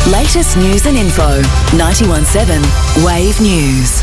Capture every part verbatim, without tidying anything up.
Latest news and info. ninety-one point seven Wave News.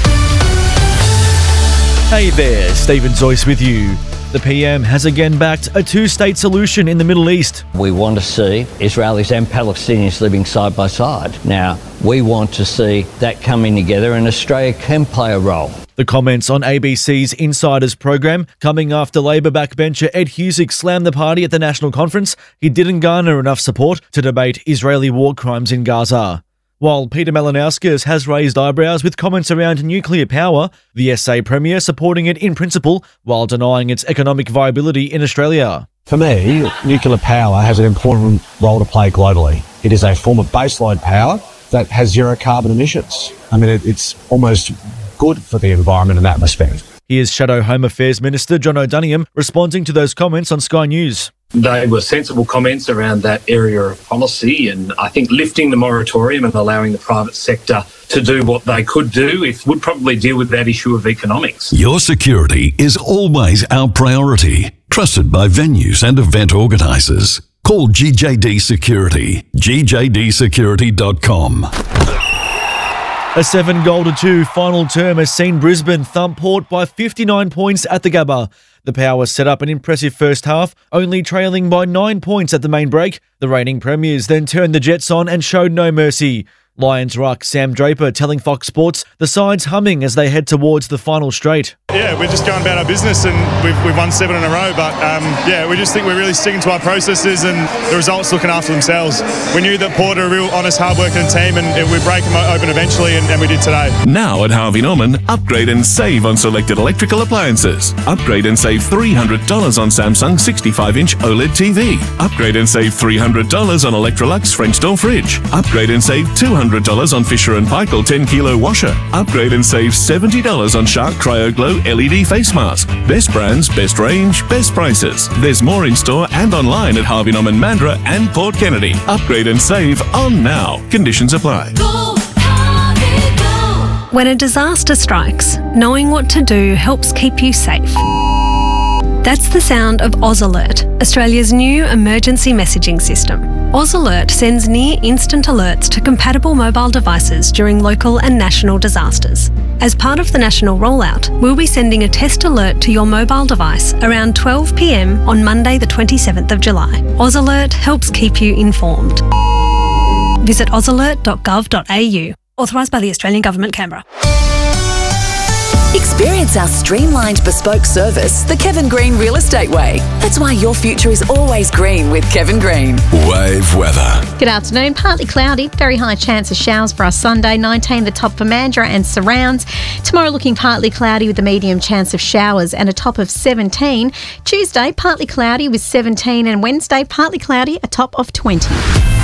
Hey there, Stephen Zoyce with you. The P M has again backed a two-state solution in the Middle East. We want to see Israelis and Palestinians living side by side. Now, we want to see that coming together, and Australia can play a role. The comments on A B C's Insiders program coming after Labor backbencher Ed Husic slammed the party at the National Conference. He didn't garner enough support to debate Israeli war crimes in Gaza. While Peter Malinauskas has raised eyebrows with comments around nuclear power, the S A Premier supporting it in principle while denying its economic viability in Australia. For me, nuclear power has an important role to play globally. It is a form of baseload power that has zero carbon emissions. I mean, it, it's almost good for the environment in that respect. Here's Shadow Home Affairs Minister John O'Doniam responding to those comments on Sky News. They were sensible comments around that area of policy, and I think lifting the moratorium and allowing the private sector to do what they could do it would probably deal with that issue of economics. Your security is always our priority. Trusted by venues and event organisers. Call G J D Security, g j d security dot com. A seven goal to two final term has seen Brisbane thump Port by fifty-nine points at the Gabba. The Power set up an impressive first half, only trailing by nine points at the main break. The reigning premiers then turned the Jets on and showed no mercy. Lions ruck Sam Draper telling Fox Sports the side's humming as they head towards the final straight. Yeah, we're just going about our business, and we've, we've won seven in a row, but um, yeah, we just think we're really sticking to our processes and the results looking after themselves. We knew that Port are a real honest, hard-working team, and we break them open eventually, and, and we did today. Now at Harvey Norman, upgrade and save on selected electrical appliances. Upgrade and save three hundred dollars on Samsung sixty-five inch OLED T V. Upgrade and save three hundred dollars on Electrolux French door fridge. Upgrade and save two hundred dollars on Fisher and Paykel ten kilo washer. Upgrade and save seventy dollars on Shark Cryo Glow L E D face mask. Best brands, best range, best prices. There's more in store and online at Harvey Norman Mandurah and Port Kennedy. Upgrade and save on now. Conditions apply. Go, Harvey, go. When a disaster strikes, knowing what to do helps keep you safe. That's the sound of Oz Alert, Australia's new emergency messaging system. Oz Alert sends near instant alerts to compatible mobile devices during local and national disasters. As part of the national rollout, we'll be sending a test alert to your mobile device around twelve p m on Monday the twenty-seventh of July. Oz Alert helps keep you informed. Visit oz alert dot gov dot a u. Authorised by the Australian Government, Canberra. Experience our streamlined bespoke service the Kevin Green Real Estate Way. That's why your future is always green with Kevin Green. Wave weather. Good afternoon. Partly cloudy, very high chance of showers for our Sunday. nineteen the top for Mandurah and surrounds. Tomorrow looking partly cloudy with a medium chance of showers and a top of seventeen. Tuesday partly cloudy with seventeen, and Wednesday partly cloudy, a top of twenty.